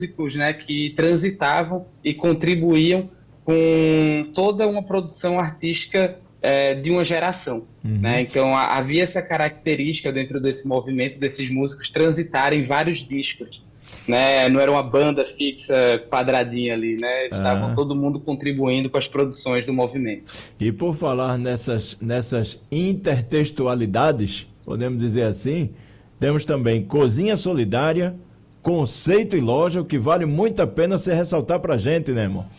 músicos, né, que transitavam e contribuíam com toda uma produção artística de uma geração. Né? Uhum. Então, havia essa característica dentro desse movimento, desses músicos transitarem vários discos. Né? Não era uma banda fixa, quadradinha ali, né? Eles estavam Ah, todo mundo contribuindo com as produções do movimento. e por falar nessas intertextualidades, podemos dizer assim, temos também Cozinha Solidária, Conceito e Loja, o que vale muito a pena se ressaltar pra gente, né, irmão?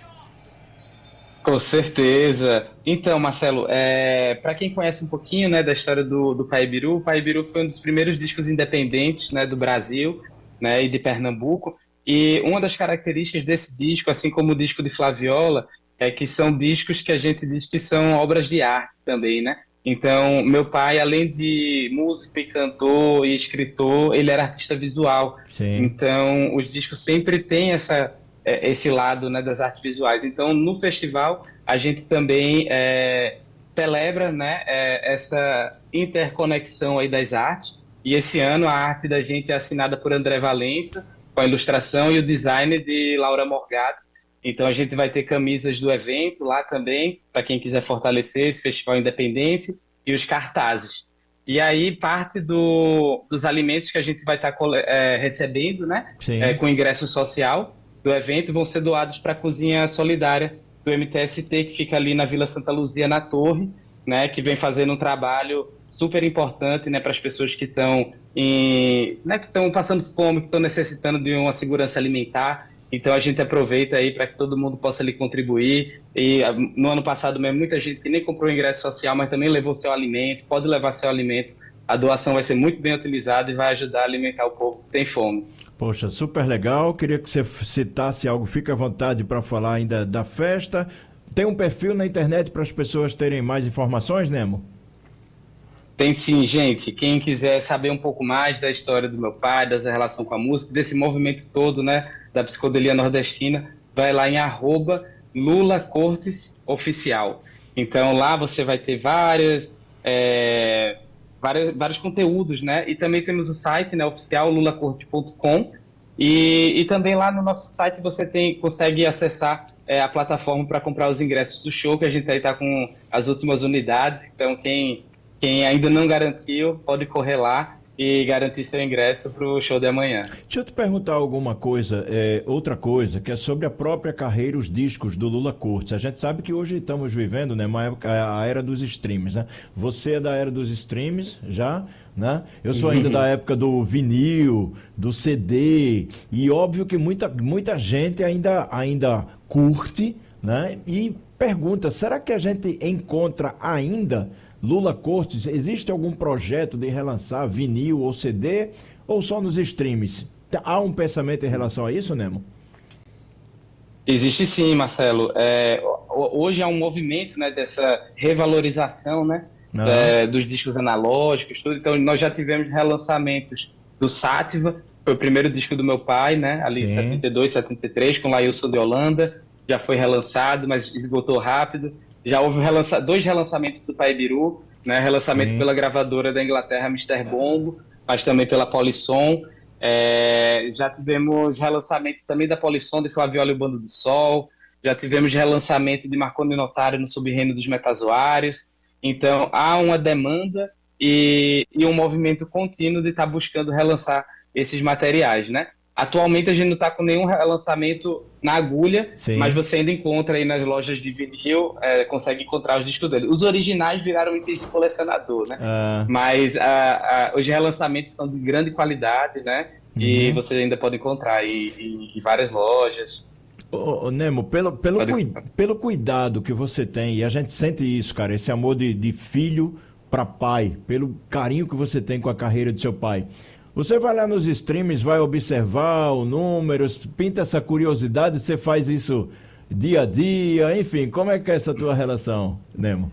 Com certeza. Então, Marcelo, para quem conhece um pouquinho, né, da história do Paibiru, o Paibiru foi um dos primeiros discos independentes, né, do Brasil, né, e de Pernambuco. E uma das características desse disco, assim como o disco de Flaviola, é que são discos que a gente diz que são obras de arte também, né? Então, meu pai, além de músico e cantor e escritor, ele era artista visual. Sim. Então, os discos sempre têm esse lado, né, das artes visuais. Então, no festival, a gente também celebra, né, essa interconexão aí das artes. E esse ano a arte da gente é assinada por André Valença, com a ilustração e o design de Laura Morgado. Então, a gente vai ter camisas do evento lá também, para quem quiser fortalecer esse festival independente, e os cartazes. E aí, parte dos alimentos que a gente vai estar recebendo, né, Sim. com ingresso social, do evento vão ser doados para a Cozinha Solidária do MTST, que fica ali na Vila Santa Luzia, na Torre, né, que vem fazendo um trabalho super importante, né, para as pessoas que estão né, que estão passando fome, que estão necessitando de uma segurança alimentar. Então a gente aproveita aí para que todo mundo possa ali contribuir. E no ano passado mesmo, muita gente que nem comprou ingresso social, mas também levou seu alimento, pode levar seu alimento. A doação vai ser muito bem utilizada e vai ajudar a alimentar o povo que tem fome. Poxa, super legal. Queria que você citasse algo. Fica à vontade para falar ainda da festa. Tem um perfil na internet para as pessoas terem mais informações, Nemo? Tem sim, gente. Quem quiser saber um pouco mais da história do meu pai, da relação com a música, desse movimento todo, né, da psicodelia nordestina, vai lá em @Lula Cortes Oficial. Então lá você vai ter vários conteúdos, né? E também temos o site, né, oficial lulacorte.com. E também lá no nosso site você consegue acessar a plataforma para comprar os ingressos do show, que a gente aí está com as últimas unidades. Então, quem ainda não garantiu, pode correr lá e garantir seu ingresso para o show de amanhã. Deixa eu te perguntar alguma coisa, outra coisa, que é sobre a própria carreira, os discos do Lula Cortes. A gente sabe que hoje estamos vivendo, né, a era dos streams, né? Você é da era dos streams já, né? Eu sou ainda da época do vinil, do CD, e óbvio que muita gente ainda curte, né? E pergunta, será que a gente encontra ainda Lula Cortes? Existe algum projeto de relançar vinil ou CD ou só nos streams? Há um pensamento em relação a isso, Nemo? Existe sim, Marcelo. Hoje há um movimento, né, dessa revalorização, né, Ah, dos discos analógicos, tudo. Então, nós já tivemos relançamentos do Sátiva, foi o primeiro disco do meu pai, né, ali em sim, 72, 73, com Lailson de Holanda. Já foi relançado, mas esgotou rápido. Já houve dois relançamentos do Paibiru, né, relançamento sim. pela gravadora da Inglaterra, Mister Bongo, mas também pela Polisson. Já tivemos relançamento também da Polisson, de Flaviola e o Bando do Sol. Já tivemos relançamento de Marconi Notário no Sub-Reino dos Metazoários. Então, há uma demanda e um movimento contínuo de estar buscando relançar esses materiais, né? Atualmente a gente não está com nenhum relançamento na agulha, mas Sim. você ainda encontra aí nas lojas de vinil, consegue encontrar os discos dele. Os originais viraram itens de colecionador, né? Ah, Mas os relançamentos são de grande qualidade, né? E uhum. você ainda pode encontrar aí em várias lojas. Ô, Nemo, Pode... pelo cuidado que você tem, e a gente sente isso, cara, esse amor de filho para pai, pelo carinho que você tem com a carreira de seu pai. Você vai lá nos streams, vai observar o números, pinta essa curiosidade, você faz isso dia a dia, enfim, como é que é essa tua relação, Nemo?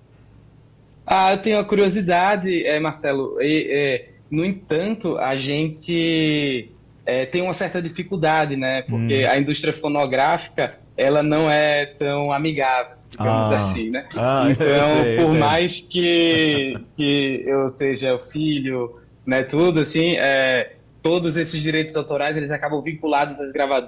Eu tenho a curiosidade, Marcelo. No entanto, a gente tem uma certa dificuldade, né? Porque Hum. a indústria fonográfica, ela não é tão amigável, digamos Ah, assim, né? eu Então, sei, eu por entendo. mais que eu seja o filho, né, tudo assim, todos esses direitos autorais eles acabam vinculados às gravadoras.